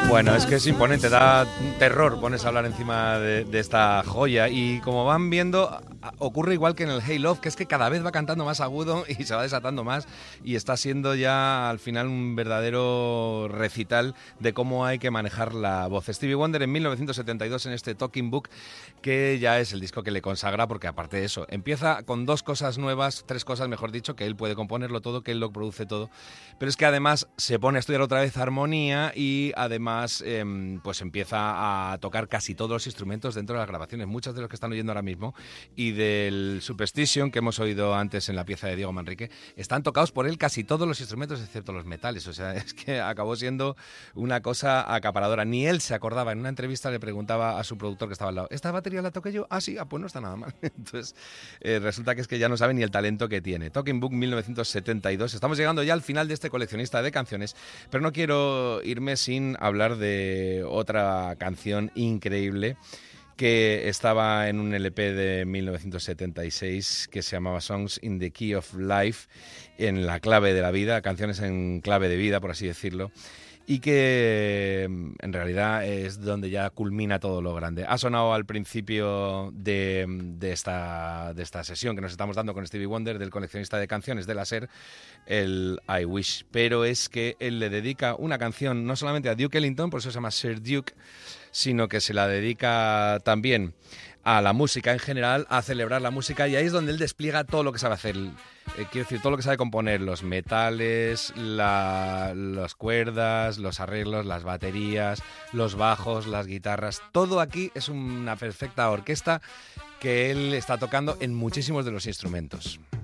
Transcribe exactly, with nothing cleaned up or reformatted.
Bueno, es que es imponente, da terror pones a hablar encima de, de esta joya y como van viendo ocurre igual que en el Hey Love, que es que cada vez va cantando más agudo y se va desatando más y está siendo ya al final un verdadero recital de cómo hay que manejar la voz. Stevie Wonder en mil novecientos setenta y dos en este Talking Book, que ya es el disco que le consagra, porque aparte de eso, empieza con dos cosas nuevas, tres cosas mejor dicho, que él puede componerlo todo, que él lo produce todo, pero es que además se pone a estudiar otra vez armonía y además eh, pues empieza a tocar casi todos los instrumentos dentro de las grabaciones, muchos de los que están oyendo ahora mismo y del Superstition que hemos oído antes en la pieza de Diego Manrique, están tocados por él casi todos los instrumentos excepto los metales. O sea, es que acabó siendo una cosa acaparadora. Ni él se acordaba. En una entrevista le preguntaba a su productor que estaba al lado, ¿esta batería la toqué yo? Ah, sí, ah, pues no está nada mal. Entonces eh, resulta que es que ya no sabe ni el talento que tiene. Talking Book mil novecientos setenta y dos. Estamos llegando ya al final de este coleccionista de canciones, pero no quiero irme sin hablar de otra canción increíble que estaba en un L P de mil novecientos setenta y seis que se llamaba Songs in the Key of Life, en la clave de la vida, canciones en clave de vida, por así decirlo, y que en realidad es donde ya culmina todo lo grande. Ha sonado al principio de, de, esta, de esta sesión que nos estamos dando con Stevie Wonder, del coleccionista de canciones de la SER, el I Wish, pero es que él le dedica una canción no solamente a Duke Ellington, por eso se llama Sir Duke, sino que se la dedica también a la música en general, a celebrar la música, y ahí es donde él despliega todo lo que sabe hacer. Eh, quiero decir, todo lo que sabe componer, los metales, la, las cuerdas, los arreglos, las baterías, los bajos, las guitarras, todo aquí es una perfecta orquesta que él está tocando en muchísimos de los instrumentos.